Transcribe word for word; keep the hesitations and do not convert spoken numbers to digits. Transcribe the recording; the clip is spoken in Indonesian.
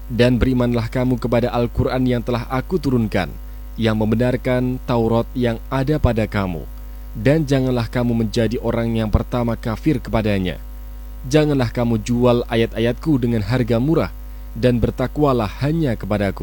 Dan berimanlah kamu kepada Al-Quran yang telah aku turunkan, yang membenarkan Taurat yang ada pada kamu. Dan janganlah kamu menjadi orang yang pertama kafir kepadanya. Janganlah kamu jual ayat-ayatku dengan harga murah, dan bertakwalah hanya kepadaku.